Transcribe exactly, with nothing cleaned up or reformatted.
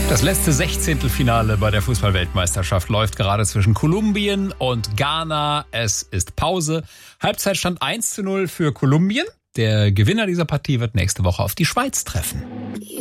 Das letzte Sechzehntelfinale bei der Fußball-Weltmeisterschaft läuft gerade zwischen Kolumbien und Ghana. Es ist Pause. Halbzeitstand eins zu null für Kolumbien. Der Gewinner dieser Partie wird nächste Woche auf die Schweiz treffen.